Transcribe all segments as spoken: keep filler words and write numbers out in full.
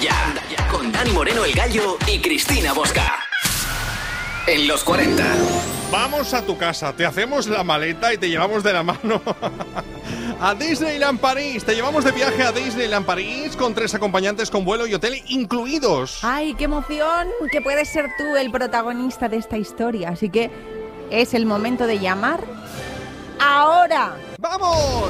Ya, con Dani Moreno el Gallo y Cristina Bosca. En los cuarenta. Vamos a tu casa, te hacemos la maleta y te llevamos de la mano a Disneyland París. Te llevamos de viaje a Disneyland París con tres acompañantes con vuelo y hotel incluidos. ¡Ay, qué emoción! Que puedes ser tú el protagonista de esta historia. Así que es el momento de llamar ahora. ¡Vamos!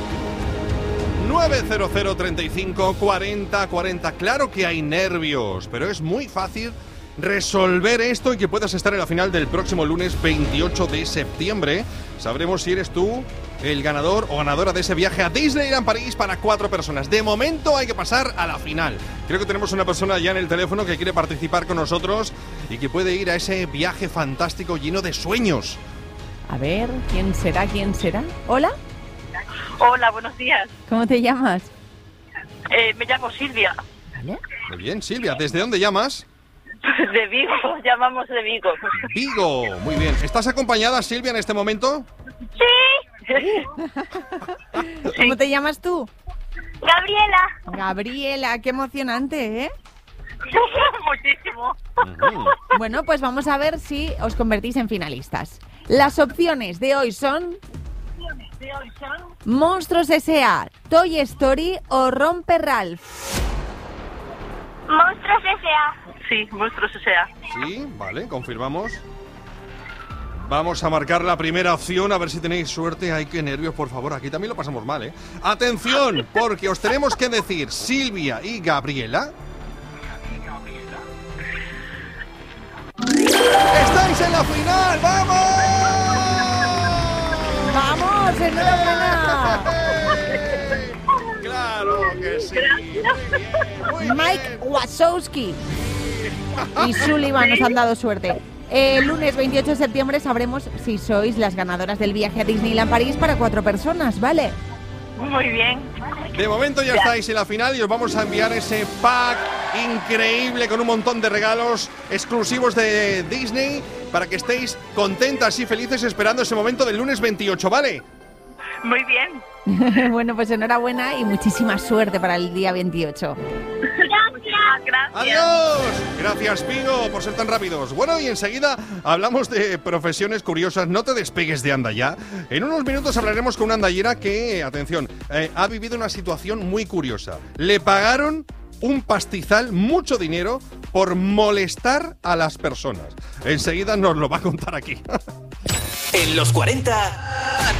nueve cero cero, treinta y cinco, cuarenta, cuarenta. Claro que hay nervios, pero es muy fácil resolver esto y que puedas estar en la final del próximo lunes veintiocho de septiembre. Sabremos si eres tú el ganador o ganadora de ese viaje a Disneyland París para cuatro personas. De momento hay que pasar a la final. Creo que tenemos una persona ya en el teléfono que quiere participar con nosotros y que puede ir a ese viaje fantástico lleno de sueños. A ver, ¿quién será? ¿Quién será? ¿Hola? Hola, buenos días. ¿Cómo te llamas? Eh, me llamo Silvia. ¿Vale? Muy bien, Silvia, ¿desde dónde llamas? De Vigo, llamamos de Vigo. Vigo, muy bien. ¿Estás acompañada, Silvia, en este momento? Sí. ¿Cómo te llamas tú? Gabriela. Gabriela, qué emocionante, ¿eh? Muchísimo. Uh-huh. Bueno, pues vamos a ver si os convertís en finalistas. Las opciones de hoy son De hoy son Monstruos S A, Toy Story o Rompe Ralph. Monstruos S A. Sí, Monstruos S A. Sí, vale, confirmamos. Vamos a marcar la primera opción, a ver si tenéis suerte. Ay, qué nervios, por favor, aquí también lo pasamos mal, ¿eh? Atención, porque os tenemos que decir, Silvia y Gabriela, ¡estáis en la final! ¡Vamos! ¡Vamos, enhorabuena! ¡Claro que sí! Muy bien, muy bien. Mike Wazowski y Sullivan nos han dado suerte. El lunes veintiocho de septiembre sabremos si sois las ganadoras del viaje a Disneyland París para cuatro personas, ¿vale? Muy bien. De momento ya estáis en la final y os vamos a enviar ese pack increíble con un montón de regalos exclusivos de Disney para que estéis contentas y felices esperando ese momento del lunes veintiocho, ¿vale? Muy bien. Bueno, pues enhorabuena y muchísima suerte para el día veintiocho. Gracias. Gracias. ¡Adiós! Gracias, Pigo, por ser tan rápidos. Bueno, y enseguida hablamos de profesiones curiosas. No te despegues de Anda Ya. En unos minutos hablaremos con una andallera que, atención, eh, ha vivido una situación muy curiosa. Le pagaron un pastizal, mucho dinero, por molestar a las personas. Enseguida nos lo va a contar aquí. En los cuarenta.